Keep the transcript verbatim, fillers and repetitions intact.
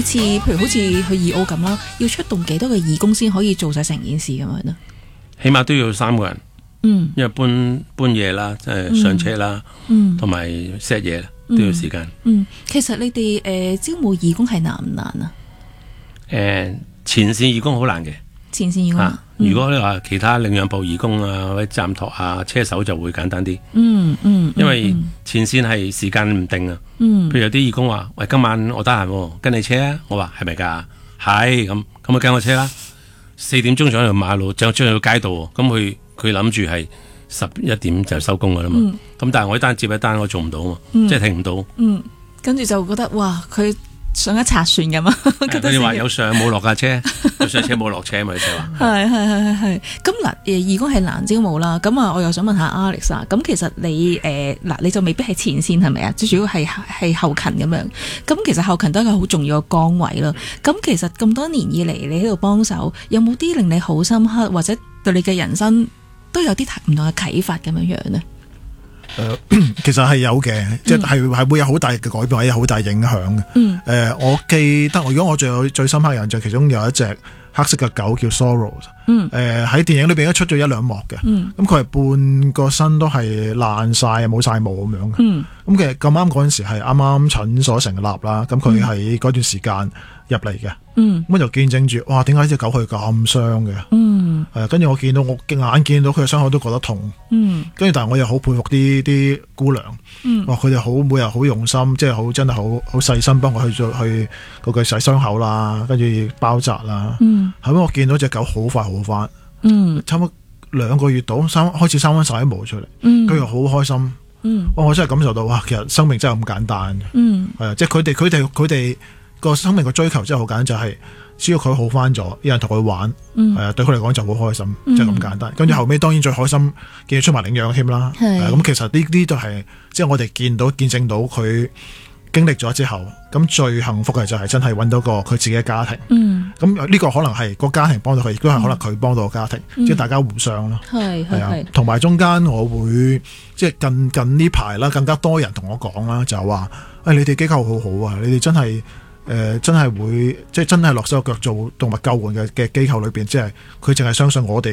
次譬如好似去義澳咁啦，要出動幾多個義工先可以做晒成件事咁樣呢？ 起碼都要三個人。 嗯， 因為搬搬嘢啦，即係上車啦，同埋 set 嘢都要時間。 嗯，嗯，其實你哋誒、呃、招募義工係難唔難啊？ 誒、呃，前線義工好難嘅。 前線義工、啊嗯、如果你話其他領養部義工啊，或者站托啊、車手就會簡單啲。 嗯嗯， 因為前線係時間唔定啊。 嗯， 譬如有啲義工話：喂，今晚我得閒，跟你車啊。我話係咪噶？係咁，咁咪跟我車啦。四點鐘上喺條馬路，將將去街道，咁佢。佢諗住係十一點就收工噶啦嘛，咁、嗯、但係我一單接一單我做唔到嘛，嗯、即係停唔到。嗯， 跟住就覺得哇，佢上一賊船咁啊！ 佢哋話有上冇落架車，有上車冇落車嘛，佢就話。 係係係係係。咁嗱，誒，義工係難招募啦。咁啊，我又想問下 Alex 啊，咁其實你誒嗱、呃，你就未必係前線係咪啊？最主要係係後勤咁樣。咁其實後勤都係一個好重要嘅崗位咯。咁其實咁多年以嚟，你喺度幫手，有冇啲令你好深刻，或者對你嘅人生都有啲唔同嘅啟發咁樣樣呢？ 誒、呃，其實係有嘅，嗯、即係係會有好大嘅改變，或者好大影響嘅。嗯。誒、呃，我記得，如果我最有最深刻嘅印象，其中有一隻黑色嘅狗叫 Sorrow。嗯。誒、呃，喺電影裏邊都出咗一兩幕嘅。嗯。咁佢係半個身都係爛晒，冇晒毛咁樣嘅。嗯。咁其實咁啱嗰陣時係啱啱診所成立啦，咁佢喺嗰段時間入嚟嘅。嗯，咁就見證住，哇！點解呢隻狗佢咁傷嘅？嗯，誒，跟住我見到我眼見到佢嘅傷口都覺得痛。嗯，跟住但係我又好佩服啲啲姑娘。嗯，哇！佢哋好每日好用心，即係好真係好好細心幫我去做去嗰個洗傷口啦，跟住包紮啦。嗯，後尾我見到隻狗好快好翻。嗯，差唔多兩個月到，生開始生翻晒啲毛出嚟。嗯，佢又好開心。嗯，哇！我真係感受到哇，其實生命真係咁簡單。嗯，係啊，即係佢哋佢哋佢哋。個生命個追求真係好簡單，就係、是、只要佢好翻咗，有人同佢玩，係、嗯、啊，對佢嚟講就好開心，即係咁簡單。跟住後尾當然最開心見佢出埋領養添啦。咁、啊、其實呢啲都係即係我哋見到見證到佢經歷咗之後，咁最幸福嘅就係真係揾到個佢自己嘅家庭。咁、嗯、呢個可能係個家庭幫到佢，亦都係可能佢幫到個家庭，嗯、即係大家互相咯。係係啊，同埋中間我會即係近近呢排啦，更加多人同我講啦，就係話誒你哋機構好好啊，你哋真係。誒、呃，真係會，即係真係落手腳做動物救援嘅嘅機構裏邊，即係佢淨係相信我哋。